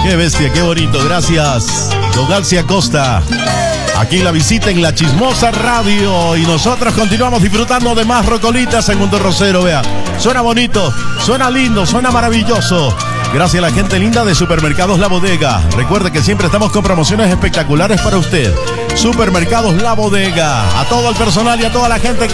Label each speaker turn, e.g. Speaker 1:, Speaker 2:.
Speaker 1: Qué bestia, qué bonito. Gracias, don García Costa. Aquí la visita en La Chismosa Radio. Y nosotros continuamos disfrutando de más rocolitas en Mundo Rosero. Vea, suena bonito, suena lindo, suena maravilloso. Gracias a la gente linda de Supermercados La Bodega. Recuerde que siempre estamos con promociones espectaculares para usted. Supermercados La Bodega. A todo el personal y a toda la gente que